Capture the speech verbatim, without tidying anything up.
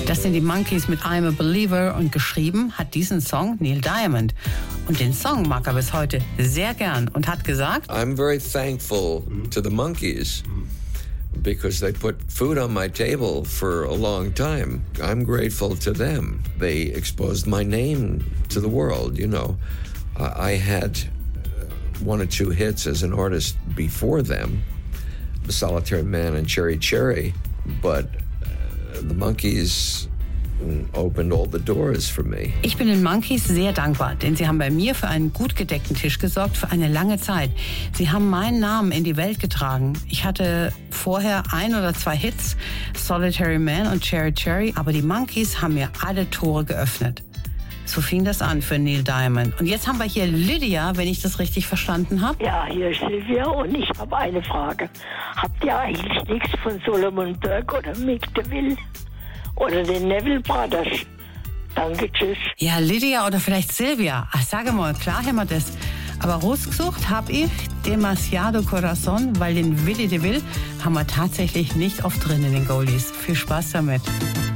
Das sind die Monkees mit I'm a Believer und geschrieben hat diesen Song Neil Diamond. Und den Song mag er bis heute sehr gern und hat gesagt, I'm very thankful to the Monkees because they put food on my table for a long time. I'm grateful to them. They exposed my name to the world, you know. I had one or two hits as an artist before them, The Solitary Man and Cherry Cherry, but uh, the Monkees opened all the doors for me. Ich bin den Monkees sehr dankbar, denn sie haben bei mir für einen gut gedeckten Tisch gesorgt für eine lange Zeit. Sie haben meinen Namen in die Welt getragen. Ich hatte vorher ein oder zwei Hits, Solitary Man und Cherry Cherry, aber die Monkees haben mir alle Tore geöffnet. So fing das an für Neil Diamond. Und jetzt haben wir hier Lydia, wenn ich das richtig verstanden habe. Ja, hier ist Sylvia und ich habe eine Frage. Habt ihr eigentlich nichts von Solomon Burke oder Mick DeVille oder den Neville Brothers? Danke, tschüss. Ja, Lydia oder vielleicht Sylvia. Ach, sage mal, klar haben wir das. Aber rausgesucht habe ich Demasiado Corazon, weil den Willy DeVille haben wir tatsächlich nicht oft drin in den Goldies. Viel Spaß damit.